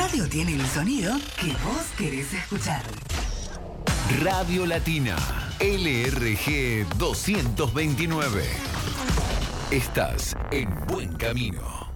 radio tiene el sonido que vos querés escuchar. Radio Latina, LRG 229. Estás en buen camino.